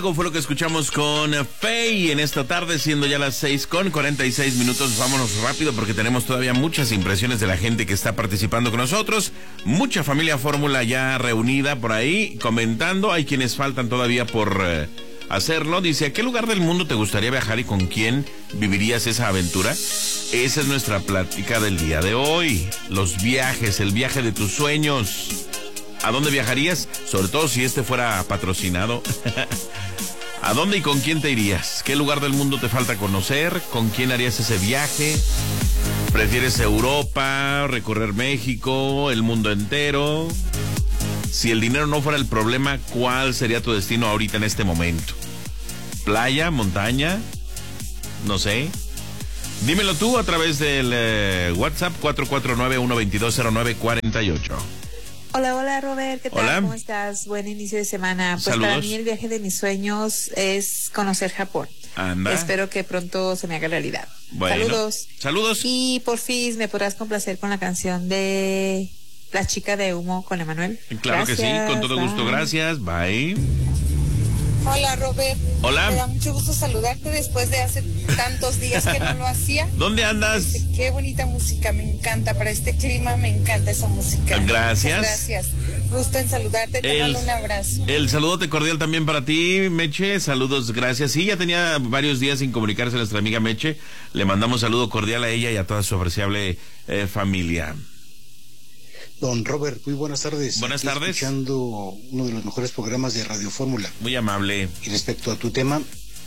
Algo fue lo que escuchamos con Faye en esta tarde, siendo ya las 6:46. Vámonos rápido porque tenemos todavía muchas impresiones de la gente que está participando con nosotros. Mucha familia Fórmula ya reunida por ahí, comentando. Hay quienes faltan todavía por hacerlo. Dice, ¿a qué lugar del mundo te gustaría viajar y con quién vivirías esa aventura? Esa es nuestra plática del día de hoy. Los viajes, el viaje de tus sueños. ¿A dónde viajarías? Sobre todo si este fuera patrocinado. ¿A dónde y con quién te irías? ¿Qué lugar del mundo te falta conocer? ¿Con quién harías ese viaje? ¿Prefieres Europa, recorrer México, el mundo entero? Si el dinero no fuera el problema, ¿cuál sería tu destino ahorita en este momento? ¿Playa, montaña? No sé. Dímelo tú a través del WhatsApp 449-122-0948. Hola Robert, ¿qué tal? Hola. ¿Cómo estás? Buen inicio de semana. Pues Saludos. para mí el viaje de mis sueños es conocer Japón. Anda. Espero que pronto se me haga realidad. Bueno. Saludos. Y por fin me podrás complacer con la canción de La Chica de Humo con Emanuel. Claro Gracias, que sí, con todo gusto, bye. gracias, bye. Hola Robert. Hola. Me da mucho gusto saludarte después de hace tantos días que no lo hacía. ¿Dónde andas? Qué bonita música, me encanta. Para este clima me encanta esa música. Gracias. Muchas gracias. Gusto en saludarte, te mando un abrazo. El saludote cordial también para ti, Meche. Saludos, gracias. Sí, ya tenía varios días sin comunicarse nuestra amiga Meche. Le mandamos saludo cordial a ella y a toda su apreciable familia. Don Robert, muy buenas tardes. Buenas Aquí tardes. Escuchando uno de los mejores programas de Radio Fórmula. Muy amable. Y respecto a tu tema,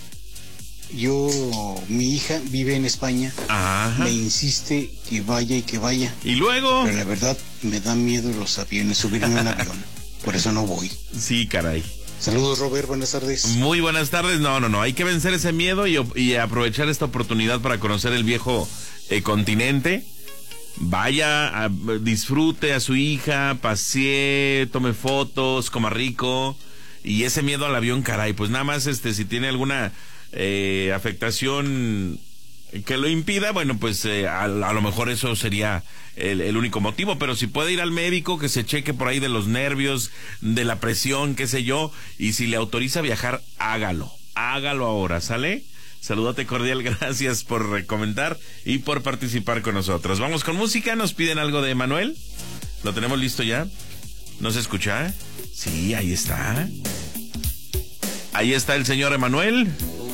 mi hija vive en España. Ajá. Me insiste que vaya y que vaya. ¿Y luego? Pero la verdad, me da miedo los aviones, subirme a un avión. Por eso no voy. Sí, caray. Saludos, Robert, buenas tardes. Muy buenas tardes. No. Hay que vencer ese miedo y aprovechar esta oportunidad para conocer el viejo continente. Vaya, disfrute a su hija, pasee, tome fotos, coma rico. Y ese miedo al avión, caray, pues nada más si tiene alguna afectación que lo impida, bueno, pues a lo mejor eso sería el único motivo. Pero si puede ir al médico, que se cheque por ahí de los nervios, de la presión, qué sé yo. Y si le autoriza viajar, hágalo ahora, ¿sale? Saludate cordial, gracias por comentar y por participar con nosotros. Vamos con música, nos piden algo de Emanuel. ¿Lo tenemos listo ya? ¿No se escucha? Sí, ahí está. Ahí está el señor Emanuel.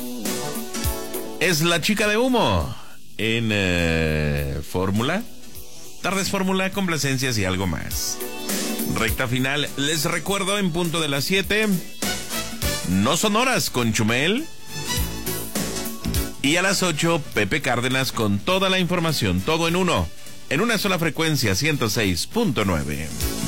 Es La Chica de Humo en Fórmula. Tardes Fórmula, complacencias y algo más. Recta final, les recuerdo en punto de las 7. No son horas con Chumel. Y a las 8, Pepe Cárdenas con toda la información, todo en una sola frecuencia, 106.9.